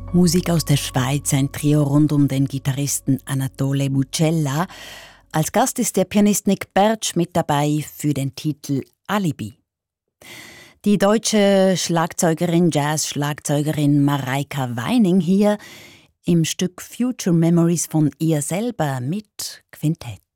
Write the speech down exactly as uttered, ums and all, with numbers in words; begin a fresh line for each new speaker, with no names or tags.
Musik aus der Schweiz, ein Trio rund um den Gitarristen Anatole Bucella. Als Gast ist der Pianist Nick Bertsch mit dabei für den Titel Alibi. Die deutsche Schlagzeugerin, Jazz-Schlagzeugerin Mareike Weining hier im Stück Future Memories von ihr selber mit Quintett.